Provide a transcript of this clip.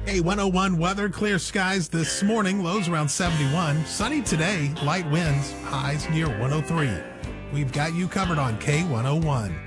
K101 weather, clear skies this morning, lows around 71. Sunny today, light winds, highs near 103. We've got you covered on K101.